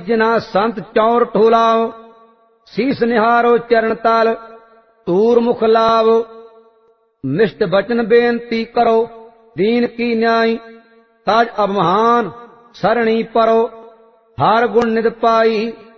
जिना संत चौर ठोलाओ, शीस निहारो चरण तल, तूर मुख लाओ। मिष्ट बचन बेनती करो, दीन की न्याय, ताज अब महान सरणी परो। हर गुण निध पाई,